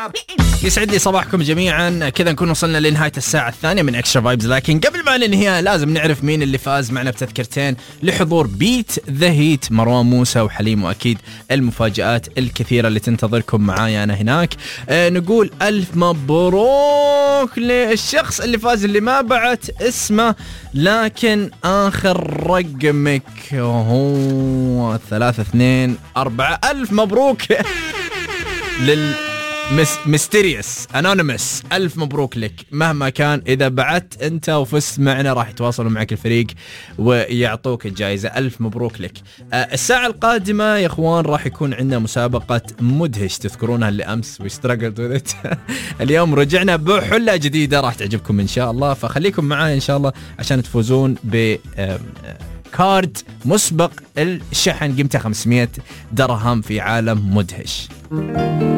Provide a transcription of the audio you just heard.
يسعد لي صباحكم جميعا. كذا نكون وصلنا لنهاية الساعة الثانية من اكسترا فايبز، لكن قبل ما ننهيها لازم نعرف مين اللي فاز معنا بتذكرتين لحضور بيت ذا هيت، مروان موسى وحليم، واكيد المفاجآت الكثيرة اللي تنتظركم معايا انا هناك. نقول الف مبروك للشخص اللي فاز، اللي ما بعت اسمه لكن اخر رقمك هو 324. الف مبروك ميستيريوس انونيمس، الف مبروك لك مهما كان. اذا بعت انت وفزت معنا راح يتواصلوا معك الفريق ويعطوك الجائزه. الف مبروك لك. الساعه القادمه يا اخوان راح يكون عندنا مسابقه مدهش، تذكرونها اللي امس وستراجلد اليوم رجعنا بحله جديده راح تعجبكم ان شاء الله، فخليكم معاي ان شاء الله عشان تفوزون ب كارد مسبق الشحن قيمته 500 درهم في عالم مدهش.